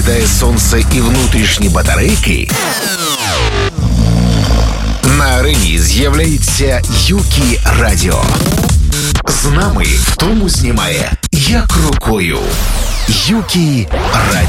сідає сонце і внутрішні батарейки, на арені з'являється Юкі Радіо. З нами в тому знімає як рукою. Юкі Радіо.